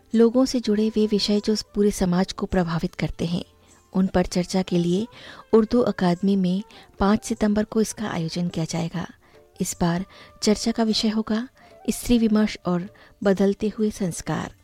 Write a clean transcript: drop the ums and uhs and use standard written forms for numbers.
लोगों से जुड़े वे विषय जो पूरे समाज को प्रभावित करते हैं, उन पर चर्चा के लिए उर्दू अकादमी में 5 सितंबर को इसका आयोजन किया जाएगा। इस बार चर्चा का विषय होगा स्त्री विमर्श और बदलते हुए संस्कार।